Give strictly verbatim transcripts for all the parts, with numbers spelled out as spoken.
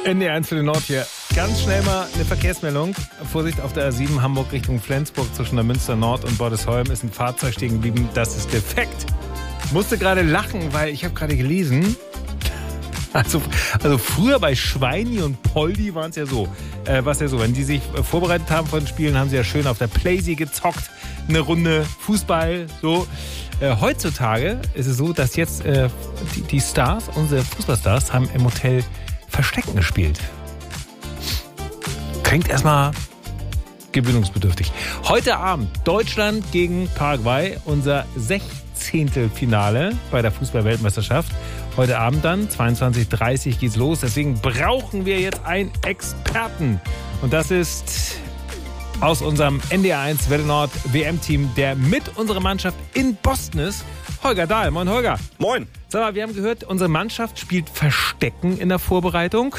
N D R eins für den Nord hier. Ganz schnell mal eine Verkehrsmeldung. Vorsicht auf der A sieben Hamburg Richtung Flensburg zwischen der Münster Nord und Bordesholm ist ein Fahrzeug stehen geblieben. Das ist defekt. Musste gerade lachen, weil ich habe gerade gelesen, also, also früher bei Schweini und Poldi waren es ja so, äh, war es ja so, wenn die sich äh, vorbereitet haben vor den Spielen, haben sie ja schön auf der Playsee gezockt, eine Runde Fußball, so. Äh, heutzutage ist es so, dass jetzt äh, die, die Stars, unsere Fußballstars, haben im Hotel Verstecken gespielt. Klingt erstmal gewöhnungsbedürftig. Heute Abend Deutschland gegen Paraguay, unser Sechzehntelfinale bei der Fußball-Weltmeisterschaft. Heute Abend dann, zweiundzwanzig Uhr dreißig geht's los. Deswegen brauchen wir jetzt einen Experten. Und das ist aus unserem N D R eins Welle Nord W M-Team, der mit unserer Mannschaft in Boston ist. Holger Dahl. Moin, Holger. Moin. Sag mal, wir haben gehört, unsere Mannschaft spielt Verstecken in der Vorbereitung.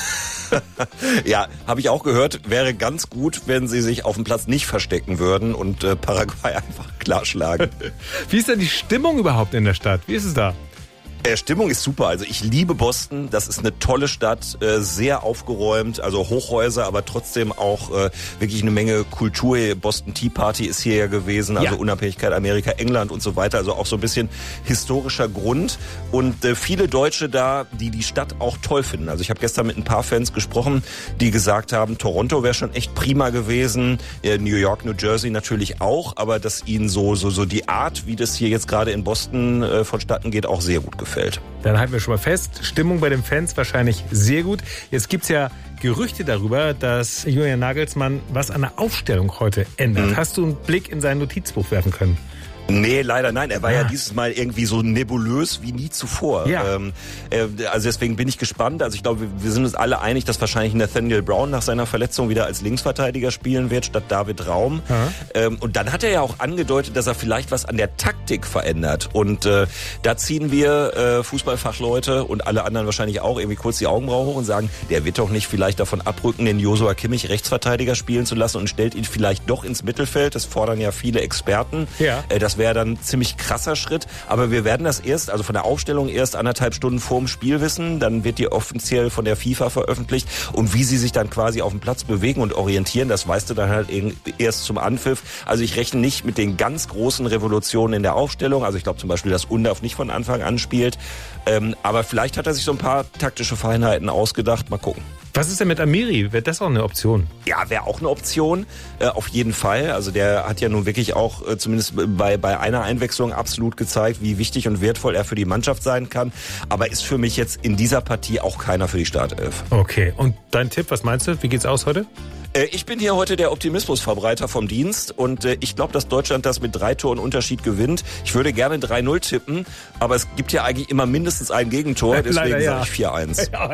Ja, habe ich auch gehört. Wäre ganz gut, wenn sie sich auf dem Platz nicht verstecken würden und äh, Paraguay einfach klarschlagen. Wie ist denn die Stimmung überhaupt in der Stadt? Wie ist es da? Äh, Stimmung ist super. Also ich liebe Boston. Das ist eine tolle Stadt, äh, sehr aufgeräumt, also Hochhäuser, aber trotzdem auch äh, wirklich eine Menge Kultur. Boston Tea Party ist hier ja gewesen, also ja. Unabhängigkeit Amerika, England und so weiter. Also auch so ein bisschen historischer Grund. Und äh, viele Deutsche da, die die Stadt auch toll finden. Also ich habe gestern mit ein paar Fans gesprochen, die gesagt haben, Toronto wäre schon echt prima gewesen, äh, New York, New Jersey natürlich auch, aber dass ihnen so so so die Art, wie das hier jetzt gerade in Boston äh, vonstatten geht, auch sehr gut gefällt. Fällt. Dann halten wir schon mal fest, Stimmung bei den Fans wahrscheinlich sehr gut. Jetzt gibt es ja Gerüchte darüber, dass Julian Nagelsmann was an der Aufstellung heute ändert. Mhm. Hast du einen Blick in sein Notizbuch werfen können? Nee, leider nein. Er war ah. ja dieses Mal irgendwie so nebulös wie nie zuvor. Ja. Ähm, äh, also deswegen bin ich gespannt. Also ich glaube, wir sind uns alle einig, dass wahrscheinlich Nathaniel Brown nach seiner Verletzung wieder als Linksverteidiger spielen wird, statt David Raum. Ähm, und dann hat er ja auch angedeutet, dass er vielleicht was an der Taktik verändert. Und äh, da ziehen wir äh, Fußballfachleute und alle anderen wahrscheinlich auch irgendwie kurz die Augenbrauen hoch und sagen, der wird doch nicht vielleicht davon abrücken, den Joshua Kimmich Rechtsverteidiger spielen zu lassen und stellt ihn vielleicht doch ins Mittelfeld. Das fordern ja viele Experten. Ja. Äh, das wäre dann ein ziemlich krasser Schritt. Aber wir werden das erst, also von der Aufstellung erst anderthalb Stunden vorm Spiel wissen. Dann wird die offiziell von der FIFA veröffentlicht. Und wie sie sich dann quasi auf dem Platz bewegen und orientieren, das weißt du dann halt erst zum Anpfiff. Also ich rechne nicht mit den ganz großen Revolutionen in der Aufstellung. Also ich glaube zum Beispiel, dass Undav nicht von Anfang an spielt. Ähm, aber vielleicht hat er sich so ein paar taktische Feinheiten ausgedacht. Mal gucken. Was ist denn mit Amiri? Wäre das auch eine Option? Ja, wäre auch eine Option, äh, auf jeden Fall. Also der hat ja nun wirklich auch äh, zumindest bei bei einer Einwechslung absolut gezeigt, wie wichtig und wertvoll er für die Mannschaft sein kann. Aber ist für mich jetzt in dieser Partie auch keiner für die Startelf. Okay, und dein Tipp, was meinst du? Wie geht's aus heute? Äh, ich bin hier heute der Optimismusverbreiter vom Dienst und äh, ich glaube, dass Deutschland das mit drei Toren Unterschied gewinnt. Ich würde gerne drei null tippen, aber es gibt ja eigentlich immer mindestens ein Gegentor, deswegen Leider, ja. sage ich vier eins.